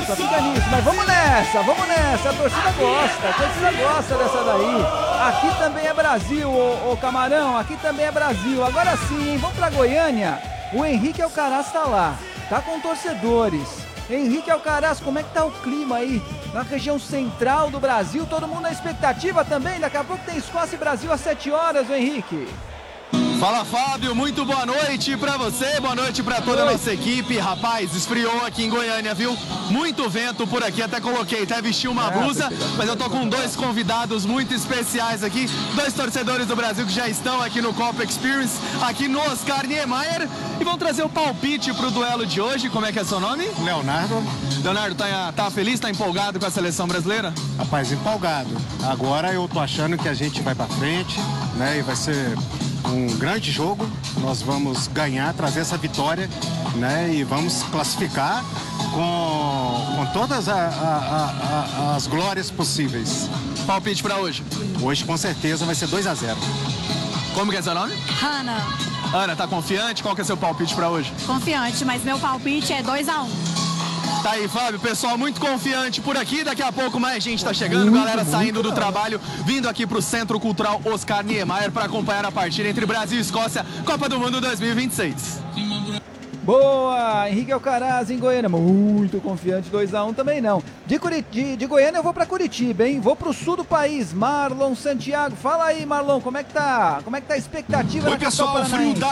fica nisso. Mas vamos nessa, a torcida gosta dessa daí. Aqui também é Brasil, ô Camarão, aqui também é Brasil. Agora sim, hein, vamos pra Goiânia. O Henrique Alcaraz tá lá, tá com torcedores. Henrique Alcaraz, como é que tá o clima aí na região central do Brasil? Todo mundo na expectativa também, daqui a pouco tem Escócia e Brasil às 7 horas, o Henrique. Fala, Fábio, muito boa noite pra você, boa noite pra toda a nossa equipe. Rapaz, esfriou aqui em Goiânia, viu? Muito vento por aqui, até vesti uma blusa, mas eu tô com dois convidados muito especiais aqui, dois torcedores do Brasil que já estão aqui no Copa Experience, aqui no Oscar Niemeyer, e vão trazer o palpite pro duelo de hoje. Como é que é seu nome? Leonardo. Leonardo, tá feliz, tá empolgado com a seleção brasileira? Rapaz, empolgado. Agora eu tô achando que a gente vai pra frente, né, e vai ser um grande jogo, nós vamos ganhar, trazer essa vitória, né? E vamos classificar com todas as glórias possíveis. Palpite pra hoje? Hoje com certeza vai ser 2-0. Como que é seu nome? Ana. Ana, tá confiante? Qual que é seu palpite pra hoje? Confiante, mas meu palpite é 2-1. Tá aí, Fábio, pessoal muito confiante por aqui, daqui a pouco mais gente tá chegando, galera saindo do trabalho, vindo aqui pro Centro Cultural Oscar Niemeyer para acompanhar a partida entre Brasil e Escócia, Copa do Mundo 2026. Boa, Henrique Alcaraz em Goiânia, muito confiante, 2-1 também não. De Goiânia eu vou pra Curitiba, hein? Vou pro sul do país, Marlon Santiago. Fala aí, Marlon, como é que tá a expectativa na capital paranaense?